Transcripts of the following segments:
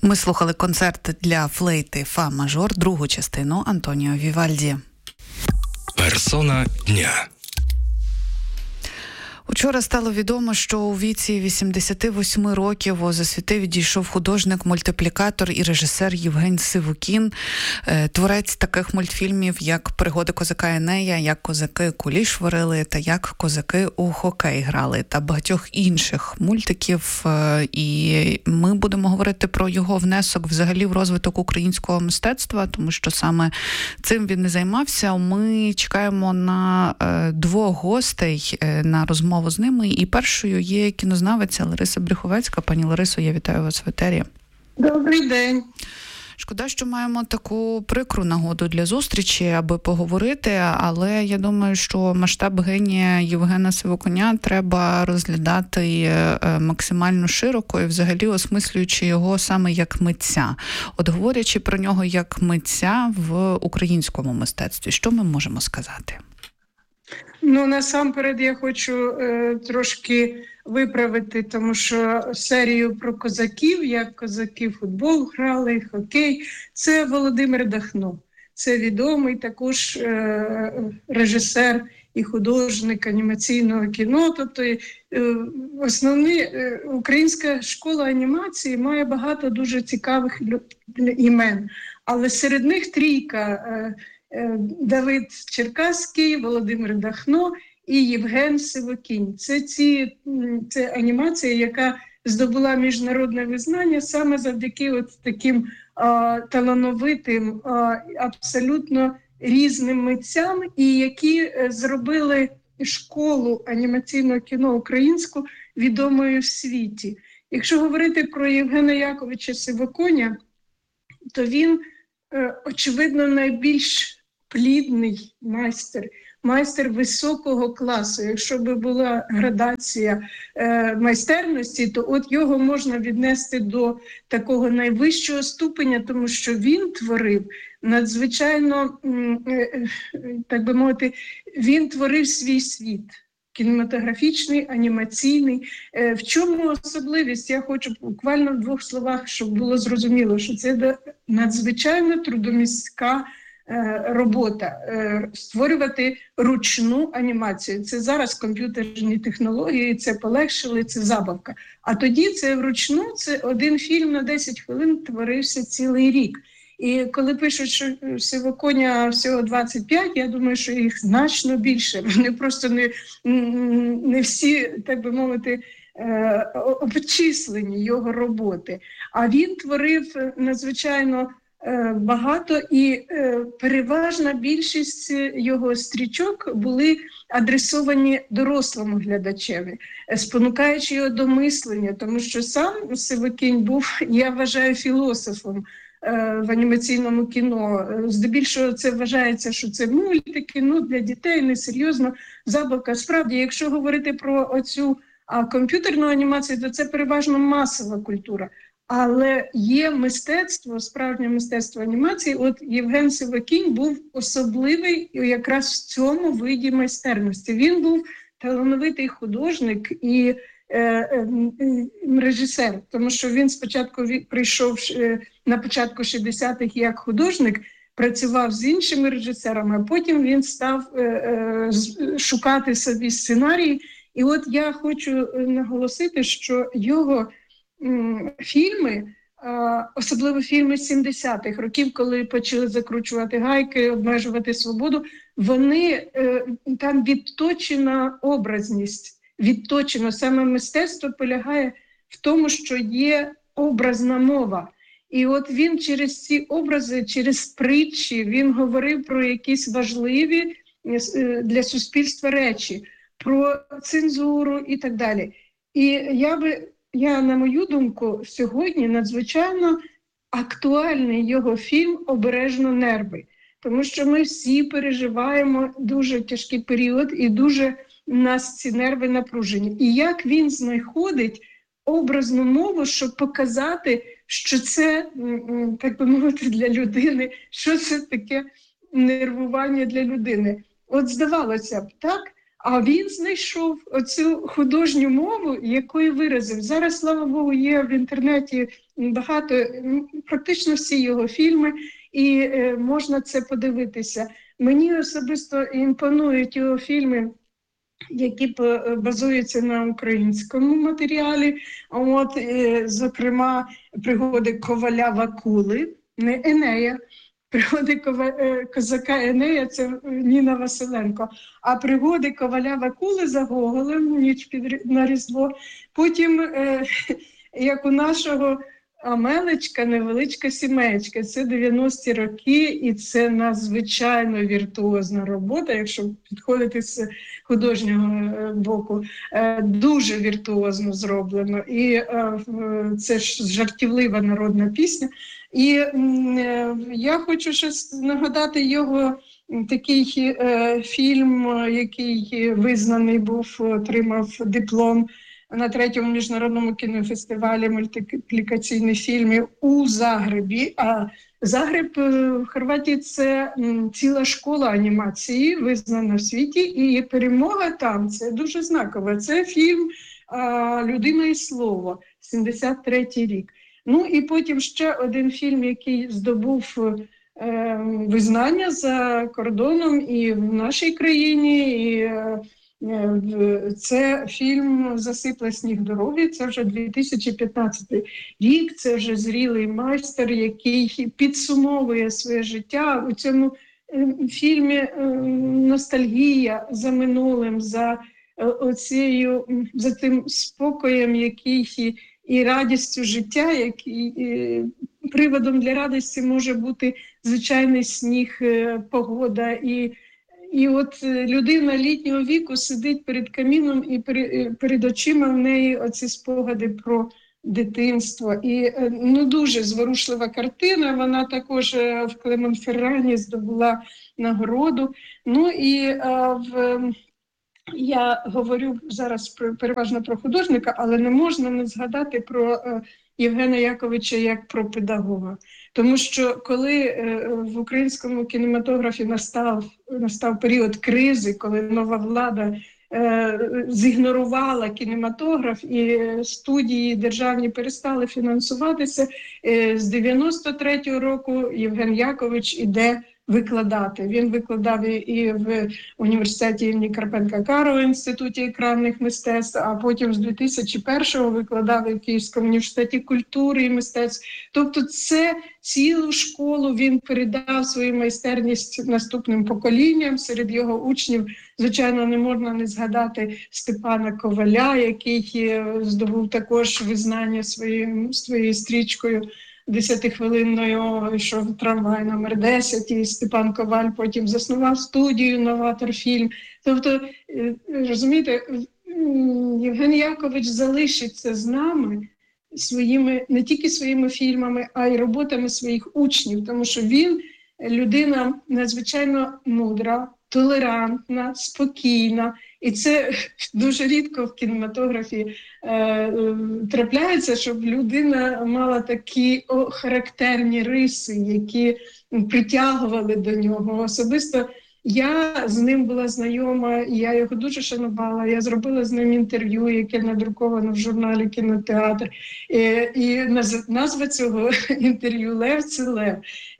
Ми слухали концерт для флейти «Фа-мажор», другу частину Антоніо Вівальді. Персона дня. Учора стало відомо, що у віці 88 років у засвіти відійшов художник-мультиплікатор і режисер Євген Сивокін, творець таких мультфільмів, як «Пригоди козака Енея», «Як козаки куліш варили» та «Як козаки у хокей грали» та багатьох інших мультиків. І ми будемо говорити про його внесок взагалі в розвиток українського мистецтва, тому що саме цим він і займався. Ми чекаємо на двох гостей на розмову з ними. І першою є кінознавиця Лариса Брюховецька. Пані Ларисо, я вітаю вас в етері. Добрий день. Шкода, що маємо таку прикру нагоду для зустрічі, аби поговорити, але я думаю, що масштаб генія Євгена Сивоконя треба розглядати максимально широко і взагалі осмислюючи його саме як митця. От говорячи про нього як митця в українському мистецтві, що ми можемо сказати? Насамперед я хочу трошки виправити, тому що серію про козаків, як козаки в футбол грали, хокей, це Володимир Дахно. Це відомий також режисер і художник анімаційного кіно. Тобто українська школа анімації має багато дуже цікавих імен, але серед них трійка – Давид Черкаський, Володимир Дахно і Євген Сивокінь. Це анімація, яка здобула міжнародне визнання саме завдяки таким талановитим, абсолютно різним митцям, і які зробили школу анімаційного кіно українську відомою в світі. Якщо говорити про Євгена Яковича Сивоконя, то він, очевидно, найбільш плідний майстер високого класу. Якщо б була градація майстерності, то от його можна віднести до такого найвищого ступеня, тому що він творив надзвичайно, так би мовити, він творив свій світ. Кінематографічний, анімаційний. В чому особливість? Я хочу буквально в двох словах, щоб було зрозуміло, що це надзвичайно трудомістка робота. Створювати ручну анімацію. Це зараз комп'ютерні технології, це полегшили, це забавка. А тоді це вручну, це один фільм на 10 хвилин творився цілий рік. І коли пишуть, що Сивоконя всього 25, я думаю, що їх значно більше. Вони просто не всі, так би мовити, обчислені його роботи. А він творив надзвичайно багато, і переважна більшість його стрічок були адресовані дорослому глядачеві, спонукаючи його до мислення, тому що сам Сивокінь був, я вважаю, філософом в анімаційному кіно. Здебільшого це вважається, що це мультики, для дітей, несерйозно, забавка. Справді, якщо говорити про оцю комп'ютерну анімацію, то це переважно масова культура. Але є мистецтво, справжнє мистецтво анімації. От Євген Сивокінь був особливий якраз в цьому виді майстерності. Він був талановитий художник і режисер, тому що він спочатку прийшов на початку 60-х як художник, працював з іншими режисерами, а потім він став шукати собі сценарії. І от я хочу наголосити, що його фільми, особливо фільми 70-х років, коли почали закручувати гайки, обмежувати свободу, вони, там відточена образність, відточено. Саме мистецтво полягає в тому, що є образна мова. І от він через ці образи, через притчі, він говорив про якісь важливі для суспільства речі, про цензуру і так далі. І я, на мою думку, сьогодні надзвичайно актуальний його фільм «Обережно нерви». Тому що ми всі переживаємо дуже тяжкий період і дуже у нас ці нерви напружені. І як він знаходить образну мову, щоб показати, що це, так би мовити, для людини, що це таке нервування для людини. От здавалося б, так? А він знайшов оцю художню мову, якою виразив. Зараз, слава Богу, є в інтернеті багато, практично всі його фільми, і можна це подивитися. Мені особисто імпонують його фільми, які базуються на українському матеріалі. От, зокрема, пригоди Коваля Вакули, не Енея. Пригоди козака Енея – це Ніна Василенко. А пригоди Коваля Вакули за Гоголем, ніч на Різдво. Потім, як у нашого Амелечка, невеличка сімеєчка. Це 90-ті роки, і це надзвичайно віртуозна робота, якщо підходити з художнього боку. Дуже віртуозно зроблено. І це ж жартівлива народна пісня. І я хочу ще нагадати його такий фільм, який визнаний був, отримав диплом на 3-му міжнародному кінофестивалі мультиплікаційних фільмів у Загребі. А Загреб в Хорватії – це ціла школа анімації, визнана в світі, і перемога там – це дуже знакова. Це фільм «Людина і слово», 73-й рік. Ну і потім ще один фільм, який здобув визнання за кордоном і в нашій країні, і це фільм «Засипла сніг дороги», це вже 2015 рік, це вже зрілий майстер, який підсумовує своє життя. У цьому фільмі ностальгія за минулим, за тим спокоєм, який і радістю життя, який приводом для радості може бути звичайний сніг, погода. І от людина літнього віку сидить перед каміном, і перед очима в неї оці спогади про дитинство. І дуже зворушлива картина, вона також в Клемон-Феррані здобула нагороду. Ну і я говорю зараз переважно про художника, але не можна не згадати про Євгена Яковича як про педагога. Тому що коли в українському кінематографі настав період кризи, коли нова влада зігнорувала кінематограф і студії державні перестали фінансуватися, з 93-го року Євген Якович іде викладати. Він викладав і в університеті імені Карпенка-Карого, інституті екранних мистецтв, а потім з 2001-го викладав і в Київському університеті культури і мистецтв. Тобто це цілу школу він передав свою майстерність наступним поколінням. Серед його учнів, звичайно, не можна не згадати Степана Коваля, який здобув також визнання своєю стрічкою 10-хвилинною «Йшов трамвай номер 10», і Степан Коваль потім заснував студію «Новатор Фільм». Тобто, розумієте, Євген Якович залишиться з нами не тільки своїми фільмами, а й роботами своїх учнів, тому що він людина надзвичайно мудра, толерантна, спокійна. І це дуже рідко в кінематографі трапляється, щоб людина мала такі характерні риси, які притягували до нього. Особисто я з ним була знайома, і я його дуже шанувала. Я зробила з ним інтерв'ю, яке надруковано в журналі «Кінотеатр». І назва цього інтерв'ю «Лев – це Лев».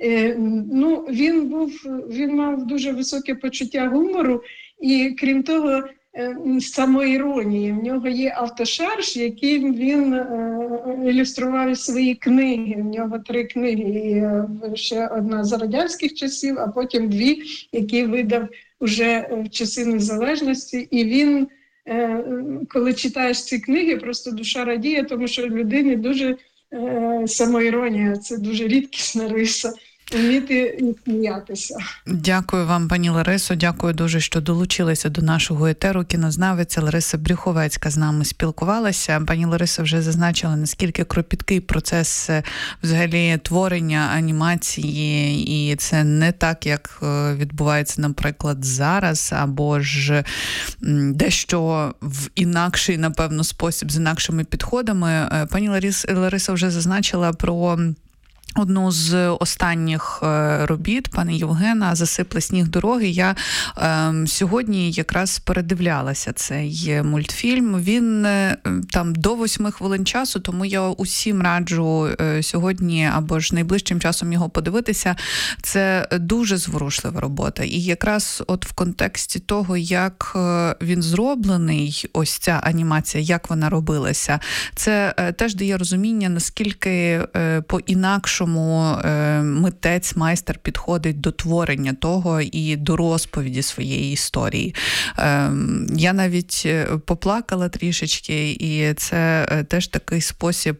Він мав дуже високе почуття гумору, і крім того, самоіронії. В нього є автошарж, яким він ілюстрував свої книги. В нього 3 книги. І ще одна за радянських часів, а потім 2, які видав уже в часи незалежності. І він, коли читаєш ці книги, просто душа радіє, тому що в людині дуже самоіронія. Це дуже рідкісна риса. Вміти і сміятися. Дякую вам, пані Ларисо. Дякую дуже, що долучилися до нашого етеру. Кінознавиця Лариса Брюховецька з нами спілкувалася. Пані Лариса вже зазначила, наскільки кропіткий процес взагалі творення анімації, і це не так, як відбувається, наприклад, зараз, або ж дещо в інакший, напевно, спосіб, з інакшими підходами. Пані Лариса вже зазначила про одну з останніх робіт пана Євгена «Засипле сніг дороги». Я сьогодні якраз передивлялася цей мультфільм. Він там до 8 хвилин часу, тому я усім раджу сьогодні або ж найближчим часом його подивитися. Це дуже зворушлива робота. І якраз от в контексті того, як він зроблений, ось ця анімація, як вона робилася, це теж дає розуміння, наскільки по-інакшому митець, майстер підходить до творення того і до розповіді своєї історії. Я навіть поплакала трішечки, і це теж такий спосіб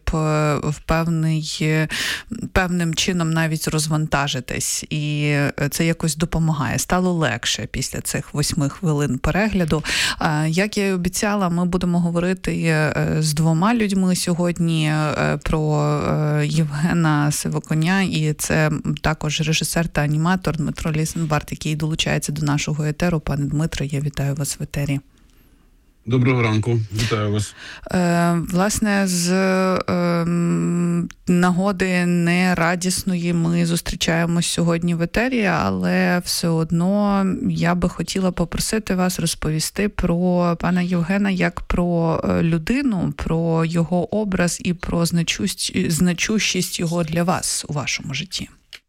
певним чином навіть розвантажитись. І це якось допомагає. Стало легше після цих 8 хвилин перегляду. Як я і обіцяла, ми будемо говорити з 2 людьми сьогодні про Євгена Сивоконя, і це також режисер та аніматор Дмитро Лісенбард, який долучається до нашого етеру. Пане Дмитро, я вітаю вас в етері. Доброго ранку, вітаю вас. Власне, з нагоди нерадісної ми зустрічаємось сьогодні в етері, але все одно я би хотіла попросити вас розповісти про пана Євгена як про людину, про його образ і про значущість його для вас у вашому житті.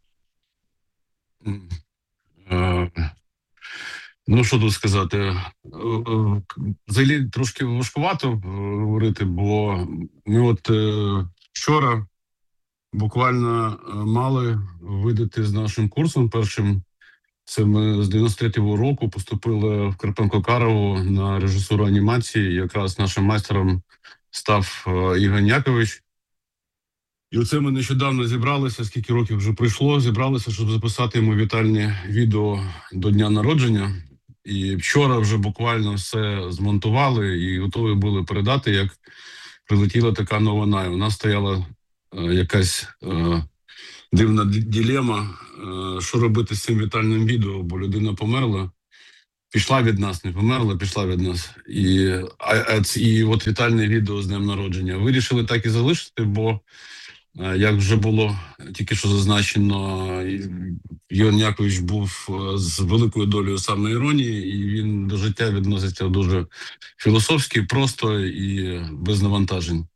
Ну, що тут сказати? Взагалі трошки важкувато говорити, бо ми от вчора буквально мали видати з нашим курсом першим. Це ми з 93-го року поступили в Карпенко-Карову на режисуру анімації. Якраз нашим майстером став Ігор Якович. І оце ми нещодавно зібралися, скільки років вже пройшло, зібралися, щоб записати йому вітальне відео до дня народження. І вчора вже буквально все змонтували і готові були передати, як прилетіла така новина. І у нас стояла якась дивна дилема, що робити з цим вітальним відео, бо людина померла, пішла від нас, не померла, пішла від нас. І от вітальне відео з днем народження вирішили так і залишити, бо як вже було тільки що зазначено, Ігор Якович був з великою долею самоіронії, і він до життя відноситься дуже філософськи, просто і без навантажень.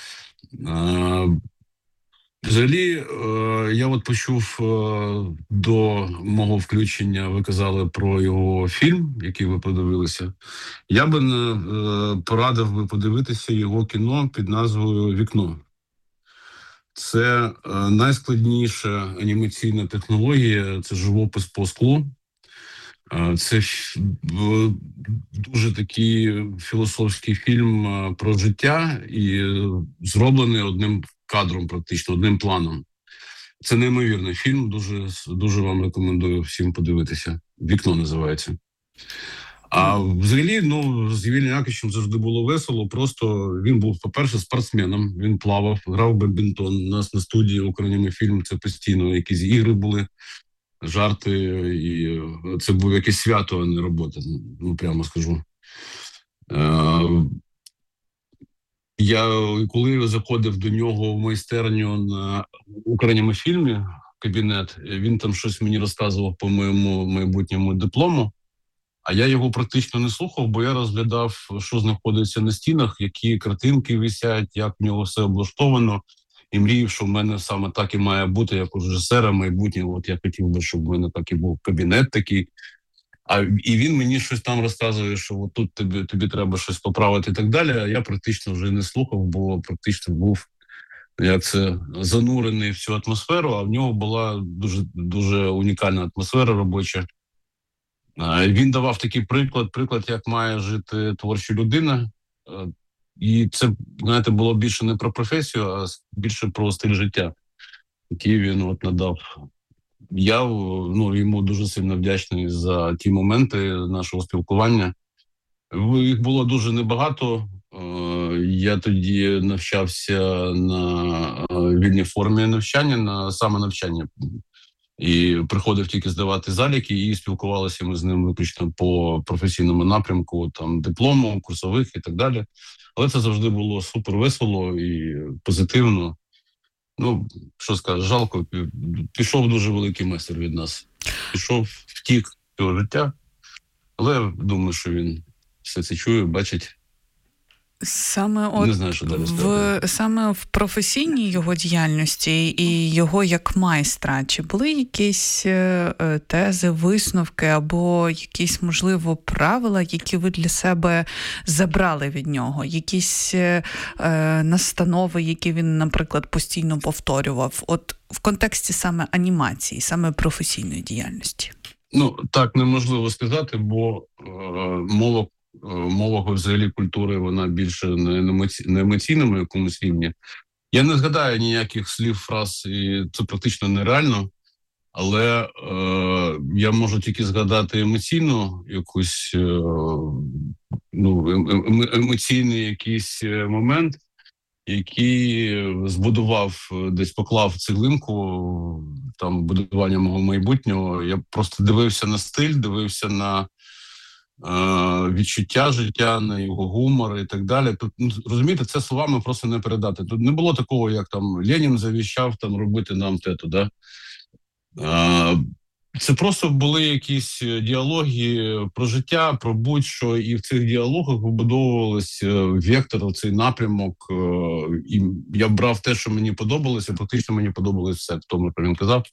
Взагалі, я от почув до мого включення, ви казали про його фільм, який ви подивилися. Я би порадив би подивитися його кіно під назвою «Вікно». Це найскладніша анімаційна технологія, це живопис по склу. Це дуже такий філософський фільм про життя і зроблений одним кадром, практично, одним планом. Це неймовірний фільм, дуже вам рекомендую всім подивитися. «Вікно» називається. А взагалі, з Євгеном Яковичем завжди було весело, просто він був, по-перше, спортсменом, він плавав, грав в бадмінтон. У нас на студії «Україна фільм» це постійно якісь ігри були, жарти, і це було якесь свято, а не робота, прямо скажу. Я коли заходив до нього в майстерню на «Україна фільмі» кабінет, він там щось мені розказував по моєму майбутньому диплому, а я його практично не слухав, бо я розглядав, що знаходиться на стінах, які картинки висять, як в нього все облаштовано, і мріяв, що в мене саме так і має бути, як у режисера майбутнього. От я хотів би, щоб в мене так і був кабінет такий. І він мені щось там розказує, що от тут тобі треба щось поправити і так далі, а я практично вже не слухав, бо практично був занурений в цю атмосферу, а в нього була дуже, дуже унікальна атмосфера робоча. Він давав такий приклад, як має жити творча людина. І це, знаєте, було більше не про професію, а більше про стиль життя, який він надав. Я йому дуже сильно вдячний за ті моменти нашого спілкування. Їх було дуже небагато. Я тоді навчався на вільній формі навчання, на самонавчання. І приходив тільки здавати заліки, і спілкувалися ми з ним виключно по професійному напрямку, там диплому, курсових і так далі. Але це завжди було супер весело і позитивно. що сказати, жалко, пішов дуже великий майстер від нас. Пішов, втік цього життя, але думаю, що він все це чує, бачить. Не знаю, що далі сказати. Саме в професійній його діяльності і його як майстра, чи були якісь тези, висновки або якісь, можливо, правила, які ви для себе забрали від нього? Якісь настанови, які він, наприклад, постійно повторював? От в контексті саме анімації, саме професійної діяльності. Так неможливо сказати, бо мова взагалі культури, вона більше на емоційному якомусь рівні. Я не згадаю ніяких слів, фраз, і це практично нереально, але я можу тільки згадати емоційну якусь, емоційний якийсь момент, який збудував, десь поклав цеглинку там будування мого майбутнього. Я просто дивився на стиль, дивився на відчуття життя, на його гумор і так далі. Тут, розумієте, це словами просто не передати. Тут не було такого, як там Ленін завіщав там робити нам те-то, да? Це просто були якісь діалоги про життя, про будь-що, і в цих діалогах вибудовувався вектор, цей напрямок, і я брав те, що мені подобалося, практично мені подобалося все, в тому, що він казав.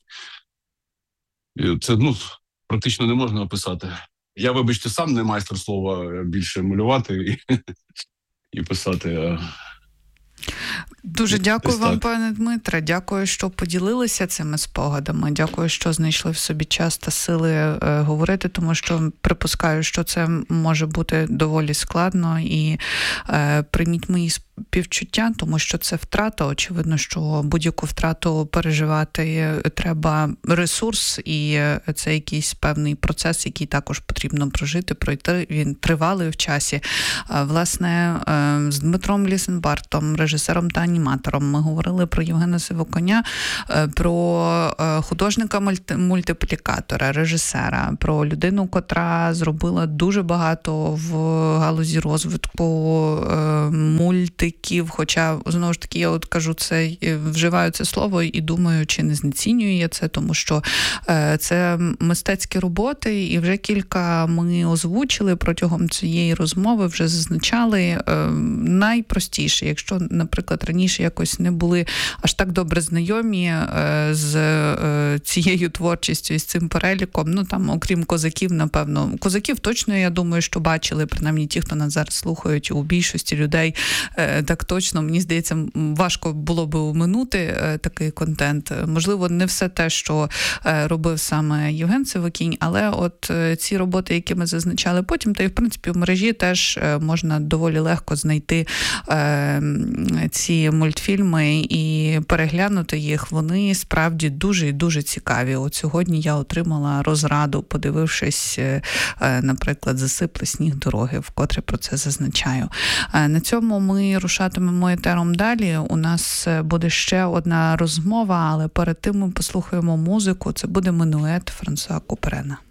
І це, практично не можна описати. Я, вибачте, сам не майстер слова більше малювати і писати. Дуже дякую вам, пане Дмитре. Дякую, що поділилися цими спогадами. Дякую, що знайшли в собі час та сили говорити, тому що припускаю, що це може бути доволі складно. І прийміть мої співчуття, тому що це втрата. Очевидно, що будь-яку втрату переживати треба ресурс, і це якийсь певний процес, який також потрібно пройти. Він тривалий в часі. Власне, з Дмитром Лісенбартом, режисером та аніматором, ми говорили про Євгена Сивоконя, про художника-мультиплікатора, режисера, про людину, котра зробила дуже багато в галузі розвитку мультиків, хоча, знову ж таки, я от кажу це, вживаю це слово і думаю, чи не знецінюю я це, тому що це мистецькі роботи, і вже кілька ми озвучили протягом цієї розмови, вже зазначали найпростіше, якщо, наприклад, раніше якось не були аж так добре знайомі з цією творчістю і з цим переліком, там, окрім козаків, напевно. Козаків точно, я думаю, що бачили, принаймні ті, хто нас зараз слухають, у більшості людей так точно, мені здається, важко було би оминути такий контент. Можливо, не все те, що робив саме Євген Сивокінь, але от ці роботи, які ми зазначали потім, та й, в принципі, в мережі теж можна доволі легко знайти ці мультфільми і переглянути їх. Вони справді дуже і дуже цікаві. От сьогодні я отримала розраду, подивившись, наприклад, «Засипли сніг дороги», вкотре про це зазначаю. На цьому ми рушатимемо етером далі. У нас буде ще одна розмова, але перед тим ми послухаємо музику. Це буде «Минует» Франсуа Куперена.